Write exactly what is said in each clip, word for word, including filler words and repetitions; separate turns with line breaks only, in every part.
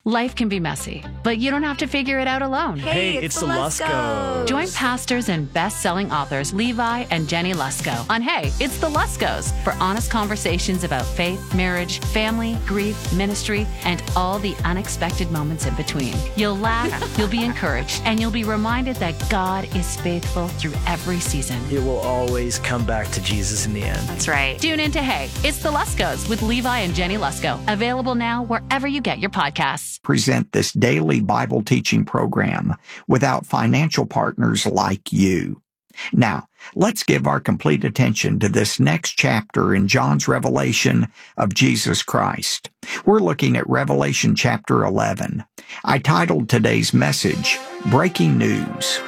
Life can be messy, but you don't have to figure it out alone.
Hey,
Hey,
it's,
it's
the
the
Luskos.
Join pastors and best-selling authors Levi and Jenny Lusko on Hey, It's the Luskos for honest conversations about faith, marriage, family, grief, ministry, and all the unexpected moments in between. You'll laugh, you'll be encouraged, and you'll be reminded that God is faithful through every season.
It will always come back to Jesus in the end.
That's right. Tune in to Hey, It's the Luskos with Levi and Jenny Lusko. Available now wherever you get your podcasts.
Present this daily Bible teaching program without financial partners like you. Now, let's give our complete attention to this next chapter in John's revelation of Jesus Christ. We're looking at Revelation chapter eleven. I titled today's message, Breaking News.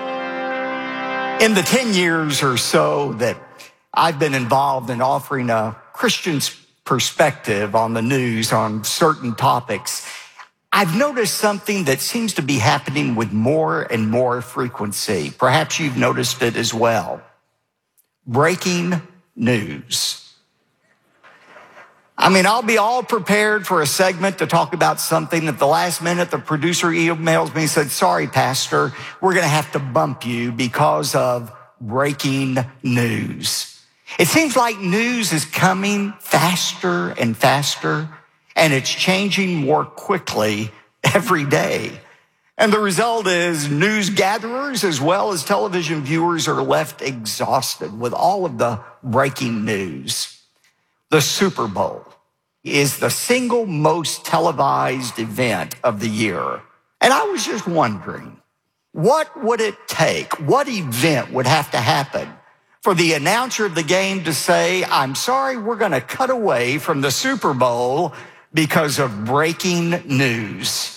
In the ten years or so that I've been involved in offering a Christian's perspective on the news on certain topics, I've noticed something that seems to be happening with more and more frequency. Perhaps you've noticed it as well. Breaking news. I mean, I'll be all prepared for a segment to talk about something. At the last minute, the producer emails me and said, sorry, Pastor, we're going to have to bump you because of breaking news. It seems like news is coming faster and faster, and it's changing more quickly every day. And the result is news gatherers as well as television viewers are left exhausted with all of the breaking news. The Super Bowl is the single most televised event of the year. And I was just wondering, what would it take? What event would have to happen for the announcer of the game to say, I'm sorry, we're going to cut away from the Super Bowl because of breaking news?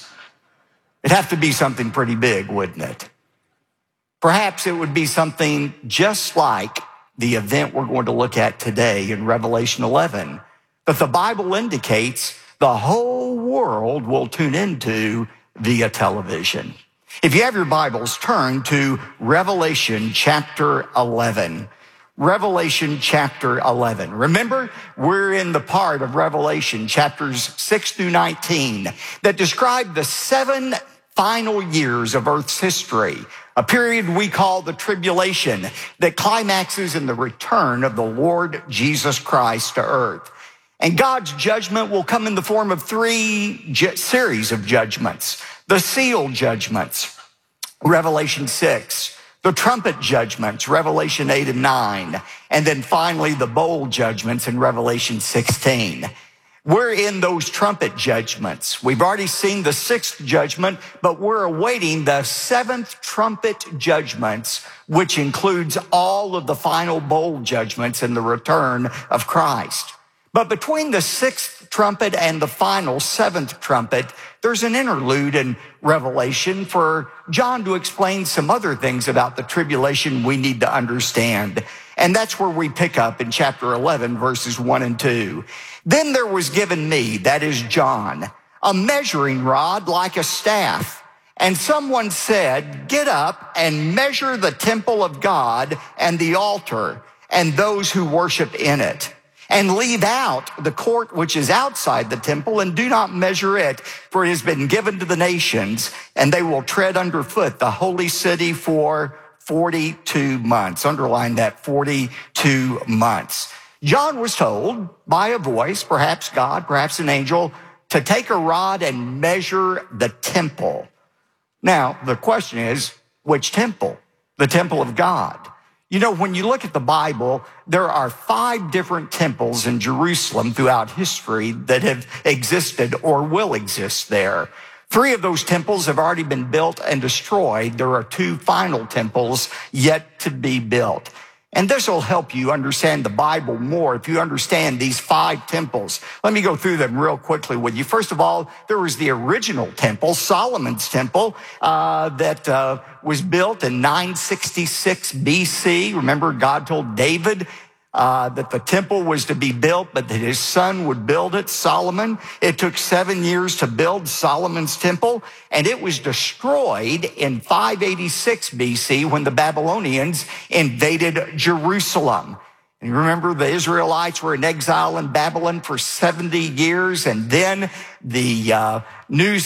It'd have to be something pretty big, wouldn't it? Perhaps it would be something just like the event we're going to look at today in Revelation eleven, that the Bible indicates the whole world will tune into via television. If you have your Bibles, turn to Revelation chapter eleven. Revelation chapter eleven. Remember, we're in the part of Revelation chapters six through nineteen that describe the seven final years of Earth's history, a period we call the tribulation that climaxes in the return of the Lord Jesus Christ to earth. And God's judgment will come in the form of three ju- series of judgments. The seal judgments, Revelation six. The trumpet judgments, Revelation eight and nine. And then finally, the bowl judgments in Revelation sixteen. We're in those trumpet judgments. We've already seen the sixth judgment, but we're awaiting the seventh trumpet judgments, which includes all of the final bowl judgments and the return of Christ. But between the sixth trumpet and the final seventh trumpet, there's an interlude in Revelation for John to explain some other things about the tribulation we need to understand. And that's where we pick up in chapter eleven, verses one and two. Then there was given me, that is John, a measuring rod like a staff. And someone said, get up and measure the temple of God and the altar and those who worship in it. And leave out the court which is outside the temple, and do not measure it, for it has been given to the nations, and they will tread underfoot the holy city for forty-two months. Underline that, forty-two months. John was told by a voice, perhaps God, perhaps an angel, to take a rod and measure the temple. Now, the question is, which temple? The temple of God. You know, when you look at the Bible, there are five different temples in Jerusalem throughout history that have existed or will exist there. Three of those temples have already been built and destroyed. There are two final temples yet to be built. And this will help you understand the Bible more if you understand these five temples. Let me go through them real quickly with you. First of all, there was the original temple, Solomon's temple, uh, that uh, was built in nine sixty-six B C. Remember, God told David uh, that the temple was to be built, but that his son would build it, Solomon. It took seven years to build Solomon's temple, and it was destroyed in five eighty-six B C when the Babylonians invaded Jerusalem. And you remember the Israelites were in exile in Babylon for seventy years, and then the uh, news